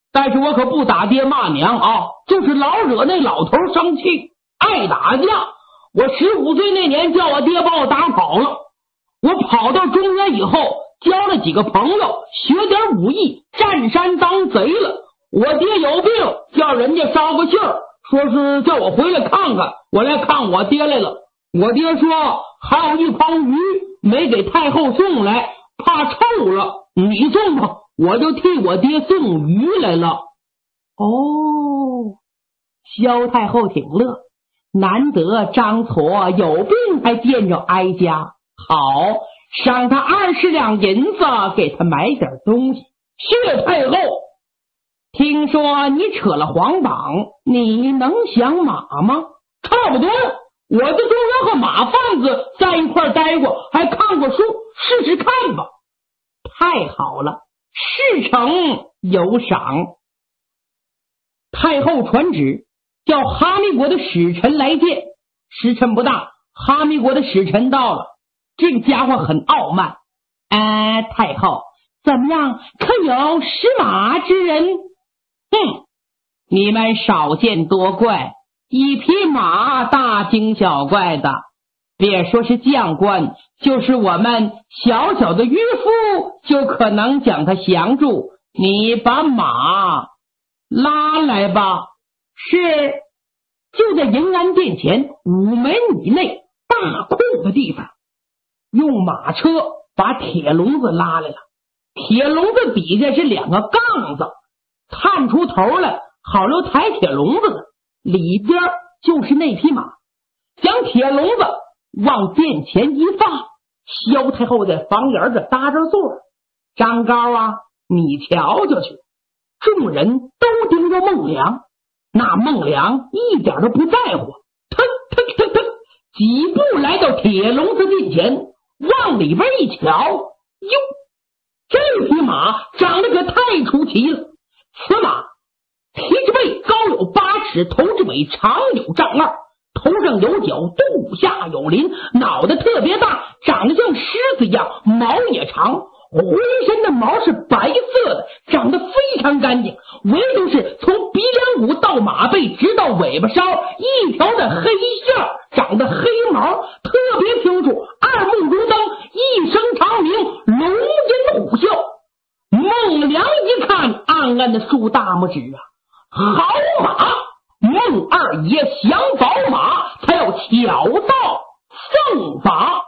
但是我可不打爹骂娘啊，就是老惹那老头生气，爱打架。我15岁那年叫我爹把我打跑了，我跑到中原以后交了几个朋友，学点武艺，占山当贼了。我爹有病，叫人家捎个信儿，说是叫我回来看看，我来看我爹来了。我爹说还有一筐鱼没给太后送来，怕臭了，你送吧，我就替我爹送鱼来了。哦，萧太后挺乐，难得张矬有病还见着哀家，好，赏他20两银子，给他买点东西。谢太后。听说你扯了黄榜，你能降马吗？差不多，我的中原和马贩子在一块待过，还看过书，试试看吧。太好了，事成有赏。太后传旨，叫哈密国的使臣来见。时辰不大，哈密国的使臣到了。这个家伙很傲慢。太后，怎么样？可有识马之人？你们少见多怪，一匹马大惊小怪的，别说是将官，就是我们小小的渔夫就可能将他降住。你把马拉来吧。是。就在银安殿前5门以内大空的地方，用马车把铁笼子拉来了。铁笼子底下是2个杠子，探出头来好留抬铁笼子的，里边就是那匹马。将铁笼子往殿前一放，萧太后在房檐这搭着座。张高啊，你瞧瞧去。众人都盯着孟良，那孟良一点都不在乎，腾几步来到铁笼子近前，往里边一瞧，哟，这匹马长得可太出奇了。此马蹄子背高有8尺，头至尾长有丈2，头上有角，肚下有鳞，脑袋特别大，长得像狮子一样，毛也长，浑身的毛是白色的，长得非常干净，唯独是从鼻梁骨到马背直到尾巴梢一条的黑线，长得黑毛特别清楚，二目如灯，一声长鸣，龙吟虎啸。孟良一看，暗暗的竖大拇指啊，好马！孟二爷降宝马，才有巧道圣法。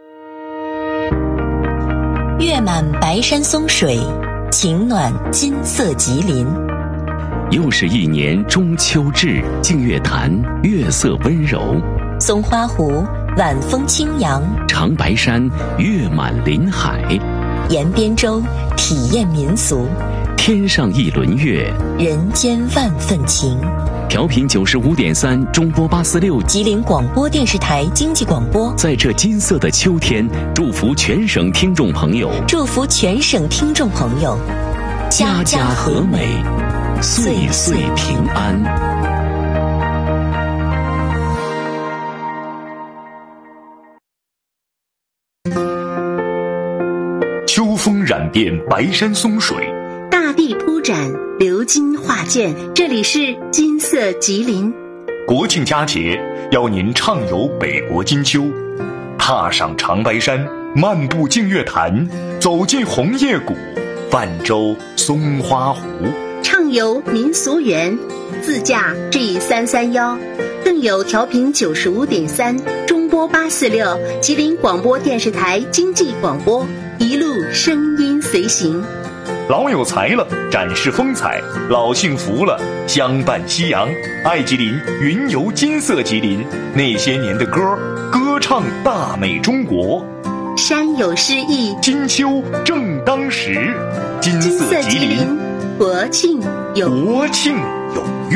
月满白山松水，晴暖金色吉林。 又是一年中秋至，净月潭月色温柔， 松花湖晚风轻扬， 长白山月满林海， 沿边州体验民俗， 天上一轮月， 人间万份情。 调频95.3中波846 吉林广播电视台经济广播， 在这金色的秋天，祝福全省听众朋友， 祝福全省听众朋友， 家家和美，岁岁平安。 秋风染遍白山松水， 大地铺展鎏金画卷，这里是金色吉林。 国庆佳节，邀您畅游北国金秋，踏上长白山，漫步净月潭，走进红叶谷，泛舟松花湖， 畅游民俗园，自驾 G331，更有调频95.3中波846吉林广播电视台经济广播，一路声音随行。 老有才了，展示风采；老幸福了，相伴夕阳。爱吉林，云游金色吉林，那些年的歌，歌唱大美中国。 山有诗意， 金秋正当时。金色吉林， 国庆有